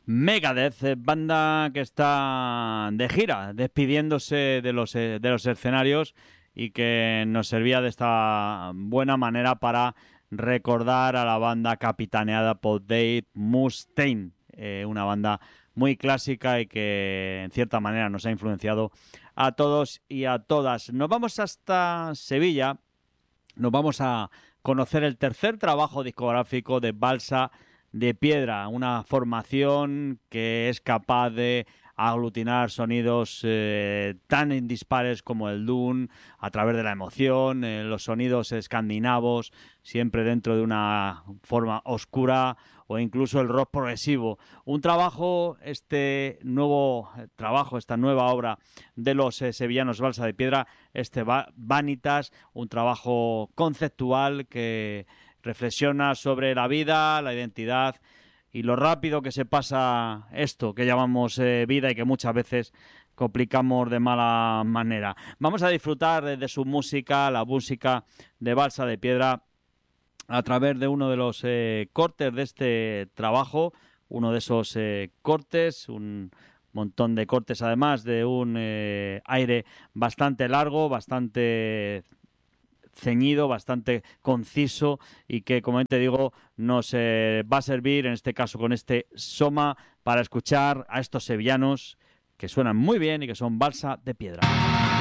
Megadeth, banda que está de gira, despidiéndose de los escenarios y que nos servía de esta buena manera para recordar a la banda capitaneada por Dave Mustaine, una banda muy clásica y que en cierta manera nos ha influenciado a todos y a todas. Nos vamos hasta Sevilla, nos vamos a conocer el tercer trabajo discográfico de Balsa de Piedra, una formación que es capaz de aglutinar sonidos tan dispares como el doom a través de la emoción, los sonidos escandinavos siempre dentro de una forma oscura o incluso el rock progresivo. Un trabajo, este nuevo trabajo, esta nueva obra de los sevillanos Balsa de Piedra, Vanitas, un trabajo conceptual que reflexiona sobre la vida, la identidad y lo rápido que se pasa esto que llamamos vida y que muchas veces complicamos de mala manera. Vamos a disfrutar de su música, la música de Balsa de Piedra, a través de uno de los cortes de este trabajo, uno de esos cortes, un montón de cortes además de un aire bastante largo, bastante ceñido, bastante conciso y que, como te digo, nos va a servir, en este caso con este Soma, para escuchar a estos sevillanos que suenan muy bien y que son Balsa de Piedra.